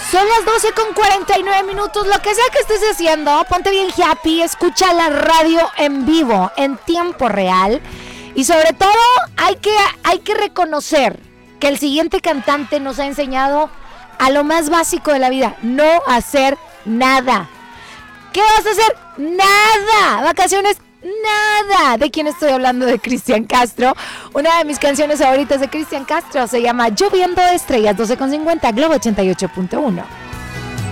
Son las 12:49. Lo que sea que estés haciendo, ponte bien happy, escucha la radio en vivo, en tiempo real. Y sobre todo, hay que reconocer que el siguiente cantante nos ha enseñado a lo más básico de la vida: no hacer nada. ¿Qué vas a hacer? Nada. Vacaciones, nada. ¿De quién estoy hablando? De Cristian Castro. Una de mis canciones favoritas de Cristian Castro se llama Lloviendo Estrellas, 12:50, Globo 88.1.